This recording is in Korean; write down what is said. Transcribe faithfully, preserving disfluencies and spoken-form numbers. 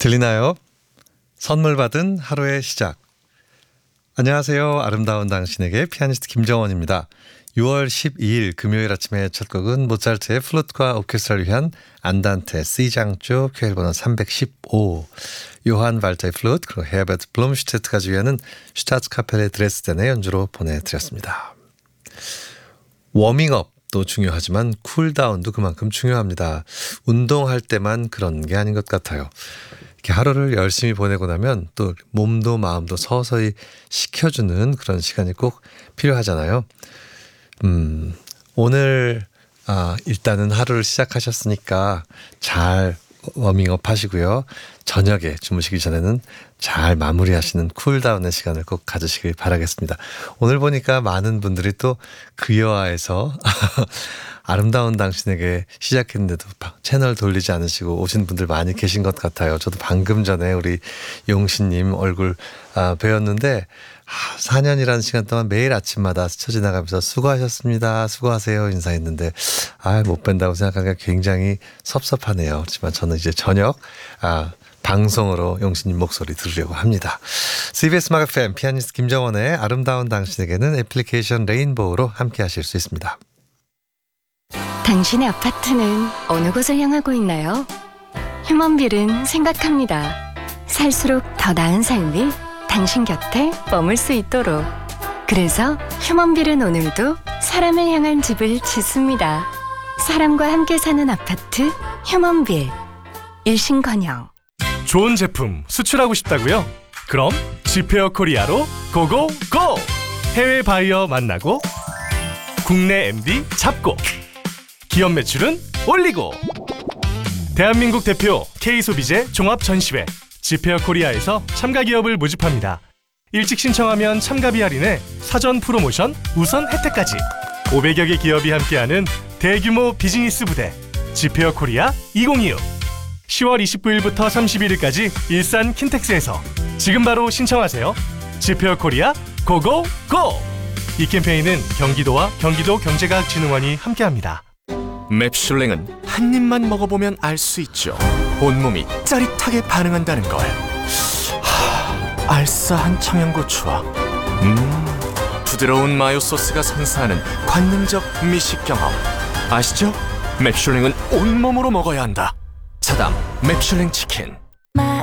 들리나요? 선물 받은 하루의 시작. 안녕하세요. 아름다운 당신에게 피아니스트 김정원입니다. 유월 십이일 금요일 아침의 첫 곡은 모차르트의 플루트과 오케스트라를 위한 안단테 C장조 큐엘번호 삼백십오, 요한 발타의 플루트 그리고 헤어베트 블룸슈테트가 지휘하는 슈타츠카펠의 드레스덴의 연주로 보내드렸습니다. 워밍업도 중요하지만 쿨다운도 그만큼 중요합니다. 운동할 때만 그런 게 아닌 것 같아요. 이렇게 하루를 열심히 보내고 나면 또 몸도 마음도 서서히 식혀주는 그런 시간이 꼭 필요하잖아요. 음, 오늘 아, 일단은 하루를 시작하셨으니까 잘 워밍업 하시고요. 저녁에 주무시기 전에는 잘 마무리하시는 쿨다운의 시간을 꼭 가지시길 바라겠습니다. 오늘 보니까 많은 분들이 또 그여아에서 아름다운 당신에게 시작했는데도 채널 돌리지 않으시고 오신 분들 많이 계신 것 같아요. 저도 방금 전에 우리 용신님 얼굴 아, 뵈었는데 아, 사 년이라는 시간 동안 매일 아침마다 스쳐 지나가면서 수고하셨습니다. 수고하세요 인사했는데 아, 못 뵌다고 생각하니까 굉장히 섭섭하네요. 그렇지만 저는 이제 저녁 아, 방송으로 용신님 목소리 들으려고 합니다. 씨비에스 음악 에프엠 피아니스트 김정원의 아름다운 당신에게는 애플리케이션 레인보우로 함께 하실 수 있습니다. 당신의 아파트는 어느 곳을 향하고 있나요? 휴먼빌은 생각합니다. 살수록 더 나은 삶이 당신 곁에 머물 수 있도록. 그래서 휴먼빌은 오늘도 사람을 향한 집을 짓습니다. 사람과 함께 사는 아파트 휴먼빌. 일신건영. 좋은 제품 수출하고 싶다고요? 그럼 지페어 코리아로 고고고! 해외 바이어 만나고 국내 엠디 잡고 기업 매출은 올리고. 대한민국 대표 K소비재 종합전시회 지페어 코리아에서 참가 기업을 모집합니다. 일찍 신청하면 참가비 할인에 사전 프로모션 우선 혜택까지. 오백여 개 기업이 함께하는 대규모 비즈니스 부대 지페어 코리아 이천이십육. 시월 이십구일부터 삼십일일까지 일산 킨텍스에서 지금 바로 신청하세요. 지페어 코리아 고고고! 이 캠페인은 경기도와 경기도 경제과학진흥원이 함께합니다. 맵슐랭은 한 입만 먹어보면 알 수 있죠. 온몸이 짜릿하게 반응한다는 걸. 하, 알싸한 청양고추와 음, 부드러운 마요 소스가 선사하는 관능적 미식 경험. 아시죠? 맵슐랭은 온몸으로 먹어야 한다. 차담 맵슐랭 치킨.